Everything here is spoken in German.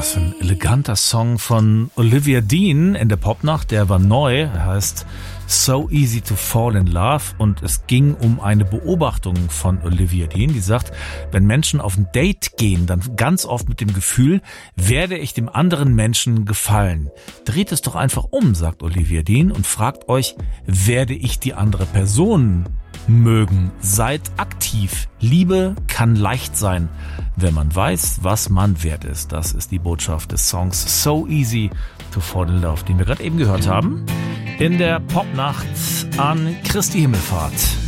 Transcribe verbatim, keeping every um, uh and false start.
Was für ein eleganter Song von Olivia Dean in der Popnacht, der war neu, er heißt So Easy to Fall in Love und es ging um eine Beobachtung von Olivia Dean, die sagt, wenn Menschen auf ein Date gehen, dann ganz oft mit dem Gefühl, werde ich dem anderen Menschen gefallen. Dreht es doch einfach um, sagt Olivia Dean und fragt euch, werde ich die andere Person mögen? Seid aktiv. Liebe kann leicht sein, wenn man weiß, was man wert ist. Das ist die Botschaft des Songs So Easy to Fall in Love, den wir gerade eben gehört haben. In der Popnacht an Christi Himmelfahrt.